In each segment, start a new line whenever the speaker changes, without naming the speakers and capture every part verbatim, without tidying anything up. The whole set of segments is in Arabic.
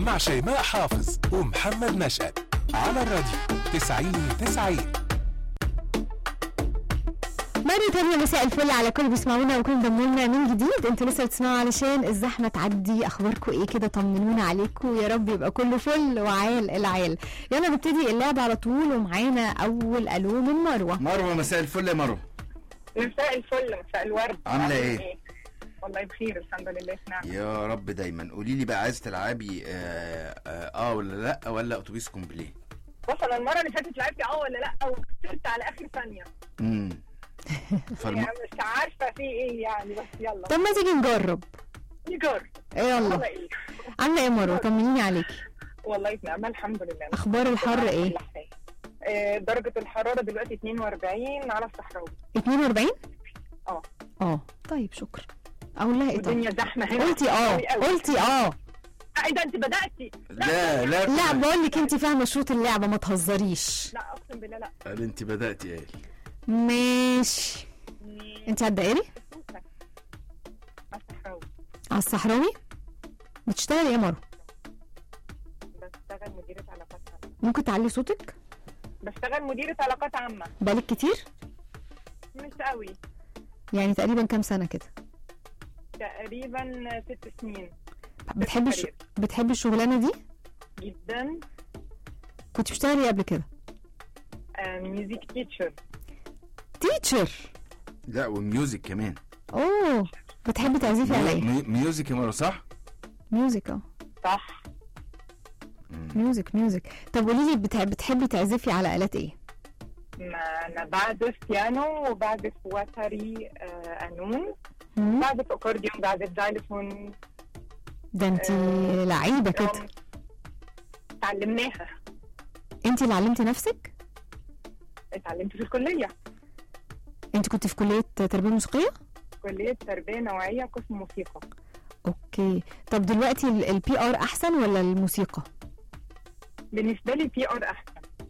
مع شيماء حافظ ومحمد نشأت على الراديو تسعين تسعين.
مرة تانية مساء الفل على كل بيسمعونا وكل ضمونا من جديد. انتوا لسه بتسمعوا علشان الزحمة تعدي. اخباركم ايه كده؟ طمنونا عليكم يا رب يبقى كله فل وعال العال. يلا نبتدي اللعبة على طول ومعانا اول الو من مروة.
مروة مساء الفل يا مروة.
مساء الفل، مساء الورد.
عاملة ايه؟ إيه؟
والله بخير الحمد لله. نعم
يا رب دايما. قولي لي بقى، عايزة تلعبي اه, آه, اه ولا لا ولا اتوبيس كومبليه؟
بص انا المرة اللي فاتت لعبت اه ولا لا وخسرت على اخر ثانية.
امم
فالم... يعني مش عارفة في ايه يعني، بس يلا
طب ما تيجي نجرب.
نجرب
يلا. عاملة ايه مروة؟ طمنيني عليكي.
والله نعم الحمد لله.
اخبار الحر ايه؟
آه درجة الحرارة دلوقتي اتنين واربعين على الصحراوي.
اتنين واربعين؟
اه
اه طيب شكرا. اقول لها ايه؟
الدنيا زحمة هنا.
قلتي اه قلتي اه
ايه ده انت بدأتي؟
لا لا
لا بقول لك انت فاهمة شروط اللعبة، ما تهزريش.
لا اقسم بالله لا.
قال انت بدأتي ايه؟
ماشي. انت على الدائري؟
على الصحراوي.
على الصحراوي؟ بتشتغلي ايه يا مروة؟
بشتغل مديرة علاقات عامة.
ممكن تعلي صوتك؟
بشتغل مديرة علاقات عامة.
بالك كتير؟
مش قوي.
يعني تقريبا كام سنة كده؟
تقريبا ست سنين.
بتحبي الش... بتحبي الشغلانة دي؟
جدا.
كنت بتشتغلي قبل كده؟
آه ميوزك تيتشر.
تيتشر؟
لا وميوزك كمان.
اوه بتحبي تعزفي
مي...
على ايه؟
مي... ميوزك يا مروة صح؟
ميوزك اه
صح.
ميوزك ميوزك. طب قولي لي بتحب... بتحبي تعزفي على آلات ايه؟
ما انا بعزف بيانو وبعزف وتري آه قانون، بعزف اكورديون، بعزف زايلوفون.
ده انتي آه لعيبه كده.
اتعلمناها.
انتي اللي علمتي نفسك؟
اتعلمت في الكليه.
انت كنت في كليه تربيه موسيقيه؟
كليه تربيه نوعيه قسم موسيقى.
اوكي. طب دلوقتي البي ار احسن ولا الموسيقى؟
بالنسبه لي بي ار احسن.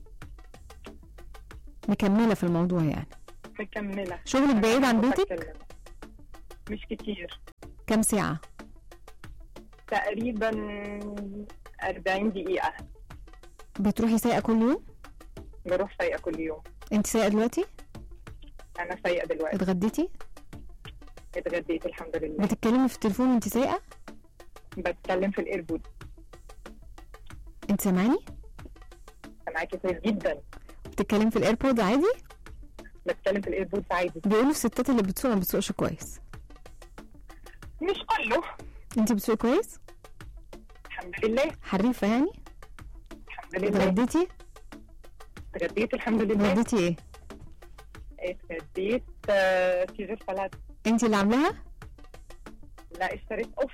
مكمله في الموضوع يعني؟
مكمله.
شغلك بعيد عن بيتك؟
مش كتير.
كم ساعه؟
تقريبا أربعين دقيقه.
بتروحي سايقه كل يوم؟
بروح سايقه كل يوم.
انت سايقه دلوقتي؟
انا سايقه دلوقتي.
اتغديتي؟
اتغديت الحمد لله.
بتتكلمي في التليفون وانت سايقه؟
بتكلم في الايربود.
انت سامعاني؟
سامعاكي كويس جدا.
بتتكلم في الايربود عادي؟
بتكلم في الايربود عادي.
بيقولوا الستات اللي بتسوق ما بتسوقش كويس.
مش كله.
انت بتسوقي كويس؟
الحمد لله.
حريفه يعني؟
الحمد لله.
اتغديتي؟
اتغديت الحمد لله.
اتغديتي ايه؟
اتغديت كيزر سلطه.
انت اللي عاملاها؟
لا اشتريت اوف.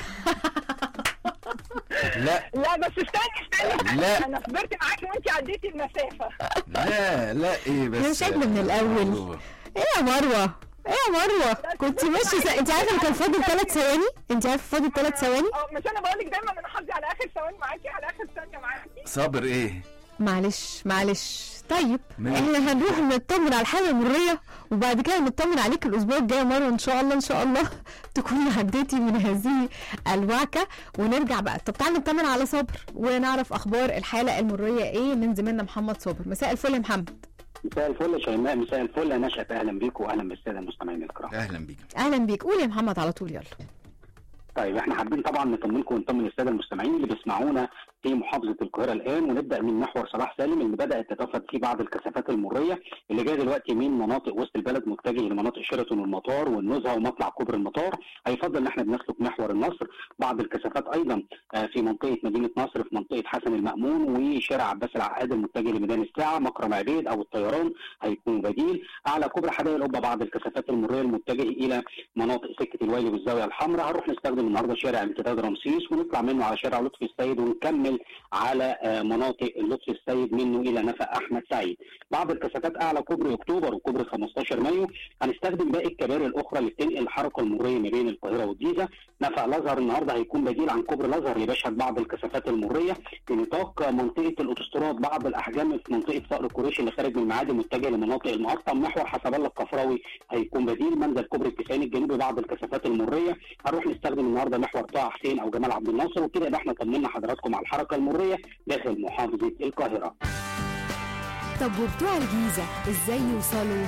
لا
لا بس استني استني.
لا
انا صبرت معاكي وانت عديتي المسافه.
لا لا ايه بس
مش عاجبني من الاول. ايه يا مروه؟ ايه يا مروه؟ كنت ماشيه س... انت عارفه كان فاضل ثلاث ثواني؟ انت عارفه فاضل ثلاث ثواني؟
اه مش انا بقول لك دايما انا حظي على اخر ثواني معاكي، على اخر ثانيه معاكي.
صابر ايه؟
معلش معلش. طيب
ماشي.
احنا هنروح نطمن على الحاله المريه وبعد كده نطمن عليك الاسبوع الجاي مره ان شاء الله ان شاء الله تكوني عديتي من هذه الوعكه ونرجع بقى. طب تعالى نطمن على صابر ونعرف اخبار الحاله المريه ايه من زميلنا محمد صابر. مساء الفل يا محمد.
مساء الفل يا شيماء. مساء الفل يا نشأت. اهلا بيكم واهلا بالساده المستمعين الكرام.
اهلا بيك.
اهلا بيك. قول يا محمد على طول يلا.
طيب احنا حابين طبعا نطمنكم ونطمن الساده المستمعين اللي بيسمعونا في محافظه القاهره الان، ونبدا من محور صلاح سالم اللي بدات تتوفد فيه بعض الكثافات المريه اللي جايه دلوقتي من مناطق وسط البلد متجه لمناطق شيراتون والمطار والنزهه ومطلع كوبري المطار. هيفضل ان احنا بنسلك محور النصر. بعض الكثافات ايضا في منطقه مدينه نصر، في منطقه حسن المأمون وشارع عباس العقاد المتجه لميدان الساعه. مكرم عبيد او الطيران هيكون بديل. على كوبري حدائق القبه بعض الكثافات المريه المتجهه الى مناطق سكه الويلي والزاويه الحمراء. هنروح نستخدم النهارده شارع امتداد رمسيس ونطلع منه على شارع لطفي السيد ونكمل كمان على مناطق اللطفي السيد منه الى نفق احمد سعيد. بعض الكثافات اعلى كوبري اكتوبر وكوبري خمستاشر مايو. هنستخدم باقي الكباري الاخرى اللي بتنقل الحركه المريه ما بين القاهره والجيزه. نفق الازهر النهارده هيكون بديل عن كوبري الازهر اللي بيشهد بعض الكثافات المريه. في نطاق منطقه الاوتوستراد بعض الاحجام في منطقه صقر قريش اللي خارج من المعادي متجه لمناطق المقطم. محور حسب الله القفراوي هيكون بديل. منزل كوبري التسعين الجنوبي بعض الكثافات المريه. هنروح نستخدم النهارده محور طه حسين او جمال عبد الناصر. وكده يبقى احنا طمنا حضراتكم على الحركه المريه داخل محافظه القاهره.
طب وبتوع الجيزه ازاي يوصلوا؟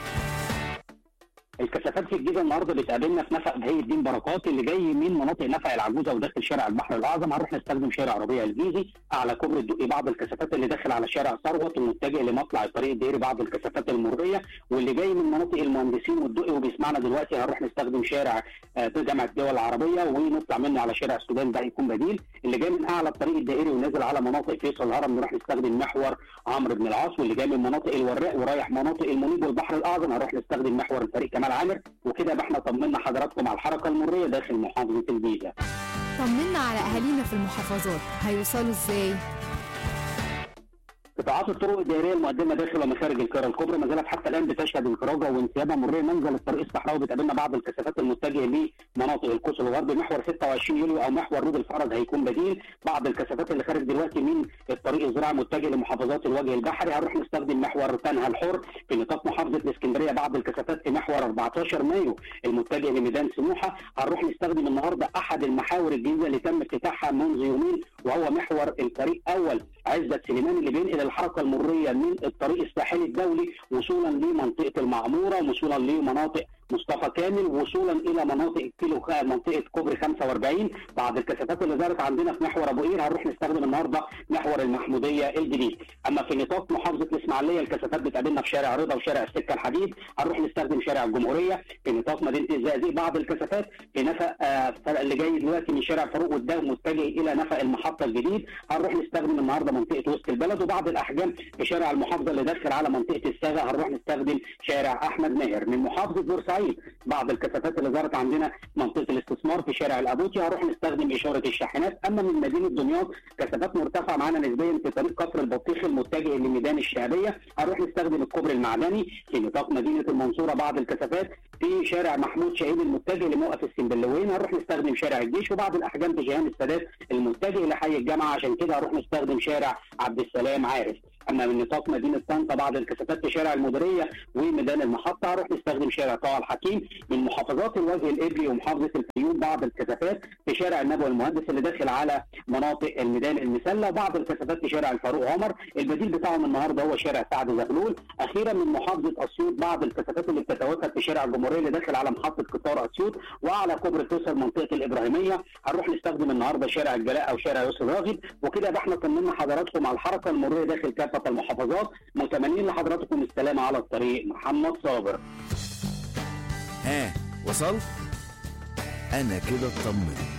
الكثافات في الجيزه النهارده بتقابلنا في نفق بهي الدين بركات اللي جاي من مناطق نفق العجوزه وداخل شارع البحر الاعظم. هنروح نستخدم شارع ربيع الجيزي اعلى كوبري الدقي. بعض الكثافات اللي داخل على شارع ثروت ومتجه لمطلع الطريق الدائري بعض الكثافات المريه. واللي جاي من مناطق المهندسين والدقي وبيسمعنا دلوقتي هنروح نستخدم شارع جامعه الدول العربيه ونطلع منه على شارع السودان ده هيكون بديل. اللي جاي من اعلى الطريق الدائري ونازل على مناطق فيصل الهرم نروح نستخدم محور عمرو بن العاص. واللي جاي من مناطق الوراق ورايح مناطق المنيب والبحر الاعظم هنروح نستخدم محور الفريق كمال عامر. وكده احنا طمنا حضراتكم على الحركه المريه داخل محافظه الجيزه.
طمنا على اهالينا في المحافظات هيوصلوا ازاي؟
قطاعات الطرق الدائريه المقدمه داخل ومخارج القاهره الكبرى ما زالت حتى الان بتشهد انفراجه وانسيابه مريه. منزل الطريق الصحراوي بتقابلنا بعض الكثافات المتجهه لمناطق القوس الغربي. محور ستة وعشرين يوليو او محور رود الفرج هيكون بديل. بعض الكثافات اللي خارج دلوقتي من الطريق الزراعي متجه لمحافظات الوجه البحري هنروح نستخدم محور تنها الحر. في نطاق محافظه الاسكندريه بعض الكثافات في محور أربعتاشر مايو المتجه لميدان سموحه. هنروح نستخدم النهارده احد المحاور الجديده اللي تم افتتاحها منذ يومين وهو محور الطريق اول عزت سليمان اللي بينقل الحركه المريه من الطريق الساحلي الدولي وصولا لمنطقه المعموره وصولا لمناطق مصطفى كامل وصولا الى مناطق كيلو منطقه كوبري خمسة وأربعين. بعض الكثافات اللي ظهرت عندنا في محور ابو قير هنروح نستخدم النهارده محور المحموديه الجديد. اما في نطاق محافظه الاسماعيليه الكثافات بتقابلنا في شارع رضا وشارع السكه الحديد هنروح نستخدم شارع الجمهوريه. في نطاق مدينه الزقازيق بعض الكثافات في نفق آه اللي جاي دلوقتي من شارع فاروق والدهب متجه الى نفق المحطه الجديد هنروح نستخدم النهارده منطقه وسط البلد. وبعض الاحجام في شارع المحافظه اللي داخل على منطقه الساغه هنروح نستخدم شارع احمد ماهر. من محافظه بورسعيد بعض الكثافات اللي ظهرت عندنا منطقه الاستثمار في شارع الابوتي هنروح نستخدم اشاره الشاحنات. اما من مدينه دمياط كثافات مرتفعه معانا نسبيا في طريق كفر البطيخ المتجه لميدان الشعبيه هنروح نستخدم الكوبري المعدني. في نطاق مدينه المنصوره بعض الكثافات في شارع محمود شاهين المتجه لموقف السنبلاوين هنروح نستخدم شارع الجيش. وبعض الاحجام في جهان السادات المتجه لحي الجامعه عشان كده هنروح نستخدم شارع عبد السلام عارف. اما من نطاق مدينه طنطا بعض الكثافات في شارع المديريه وميدان المحطه هنروح نستخدم شارع طه الحكيم. من محافظات الوجه الابلي ومحافظه الفيوم بعض الكثافات في شارع النبوي المهندس اللي داخل على مناطق الميدان المسله. وبعض الكثافات في شارع الفاروق عمر البديل بتاعهم النهارده هو شارع سعد زغلول. اخيرا من محافظه اسيوط بعض الكثافات اللي بتتواجد في شارع الجمهوريه اللي داخل على محطه قطار اسيوط وعلى كوبري فيصل منطقه الابراهيميه هنروح نستخدم النهارده شارع الجلاء او شارع يوسف راغب. وكده يبقى احنا طمنا حضراتكم على الحركه المروريه داخل كافه المحافظات. متمنين لحضراتكم السلامه على الطريق. محمد صابر.
ها وصلت؟ انا كده اطمنت.